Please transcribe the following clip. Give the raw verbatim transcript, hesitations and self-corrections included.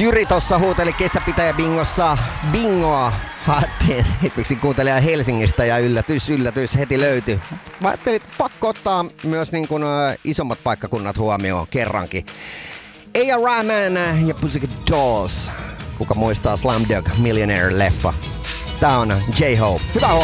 Jyri tossa huuteli kesäpitäjä bingossa bingoa. Haettiin hetkeksi kuuntelijaa Helsingistä ja yllätys, yllätys heti löytyi. Mä ajattelin, että pakko ottaa myös niin kuin, uh, isommat paikkakunnat huomioon kerrankin. A R. Rahman ja Pussycat Dolls. Kuka muistaa Slumdog Millionaire-leffa? Tää on J-Hope. Hyvää huomenta.